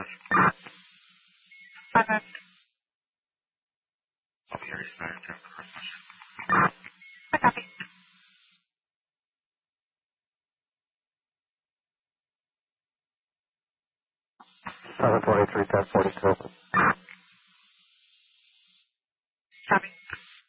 Perfect. I'll be Aries 9 10 for first question. I copy. 723, 1042.